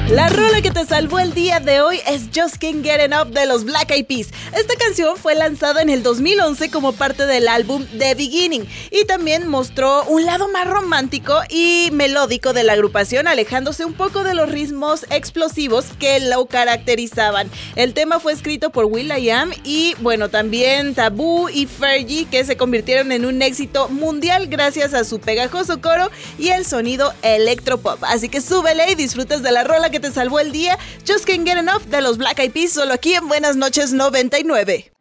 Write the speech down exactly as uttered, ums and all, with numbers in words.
La rola que te salvó el día de hoy es Just Can't Get Enough de los Black Eyed Peas. Esta canción fue lanzada en el dos mil once como parte del álbum The Beginning y también mostró un lado más romántico y melódico de la agrupación, alejándose un poco de los ritmos explosivos que lo caracterizaban. El tema fue escrito por will.i.am y bueno, también Taboo y Fergie, que se convirtieron en un éxito mundial gracias a su pegajoso coro y el sonido electropop. Así que súbele y disfrutas de la rola que te salvó el día, Just Can't Get Enough de los Black Eyed Peas, solo aquí en Buenas Noches noventa y nueve.